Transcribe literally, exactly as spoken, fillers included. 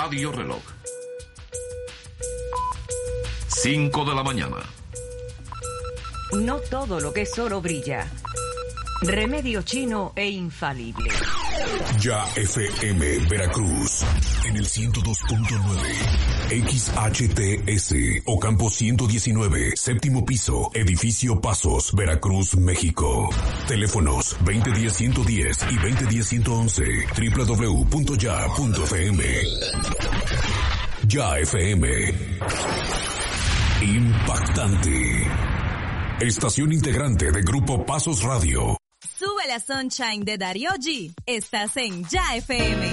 Radio Reloj. cinco de la mañana. No todo lo que es oro brilla. Remedio chino e infalible. Ya F M Veracruz en el ciento dos punto nueve, X H T S Ocampo ciento diecinueve, séptimo piso, edificio Pasos, Veracruz, México. Teléfonos veinte diez ciento diez y veinte diez ciento once, doble u doble u doble u punto ya punto f m. Ya F M. Impactante. Estación integrante de Grupo Pasos Radio. Sube la Sunshine de Darío G. Estás en Ya F M.